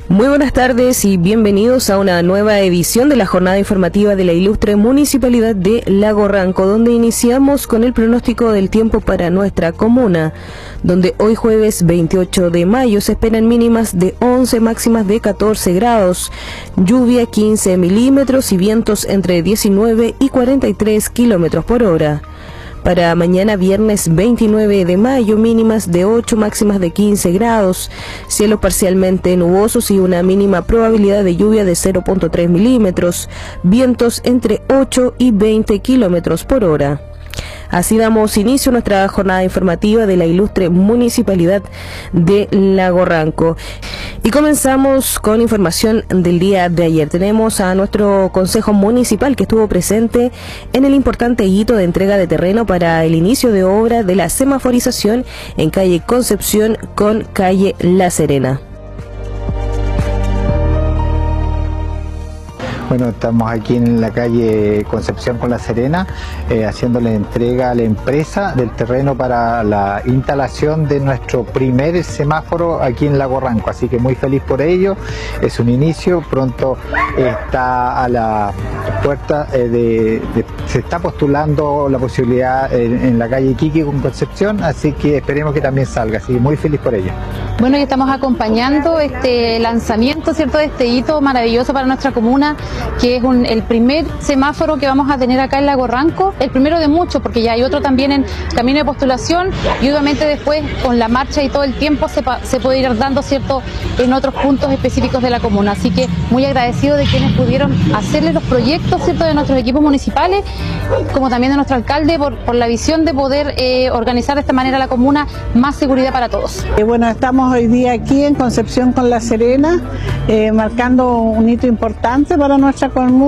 Muy buenas tardes y bienvenidos a una nueva edición de la jornada informativa de la ilustre Municipalidad de Lago Ranco, donde iniciamos con el pronóstico del tiempo para nuestra comuna, donde hoy jueves 28 de mayo se esperan mínimas de 11, máximas de 14 grados, lluvia 15 milímetros y vientos entre 19 y 43 kilómetros por hora. Para mañana viernes 29 de mayo, mínimas de 8, máximas de 15 grados, cielos parcialmente nubosos y una mínima probabilidad de lluvia de 0.3 milímetros, vientos entre 8 y 20 kilómetros por hora. Así damos inicio a nuestra jornada informativa de la ilustre Municipalidad de Lago Ranco. Y comenzamos con información del día de ayer. Tenemos a nuestro Consejo Municipal que estuvo presente en el importante hito de entrega de terreno para el inicio de obra de la semaforización en calle Concepción con calle La Serena. Bueno, estamos aquí en la calle Concepción con La Serena, haciéndole entrega a la empresa del terreno para la instalación de nuestro primer semáforo aquí en Lago Ranco, así que muy feliz por ello. Es un inicio, pronto está a la puerta se está postulando la posibilidad en la calle Iquique con Concepción, así que esperemos que también salga, así que muy feliz por ello. Bueno, y estamos acompañando este lanzamiento, ¿cierto?, de este hito maravilloso para nuestra comuna, que es el primer semáforo que vamos a tener acá en Lago Ranco, el primero de muchos, porque ya hay otro también en camino de postulación, y obviamente después con la marcha y todo el tiempo se puede ir dando, ¿cierto?, en otros puntos específicos de la comuna. Así que muy agradecido de quienes pudieron hacerle los proyectos, ¿cierto?, de nuestros equipos municipales, como también de nuestro alcalde, por la visión de poder organizar de esta manera la comuna, más seguridad para todos. Bueno, estamos hoy día aquí en Concepción con La Serena, marcando un hito importante para nuestra comuna.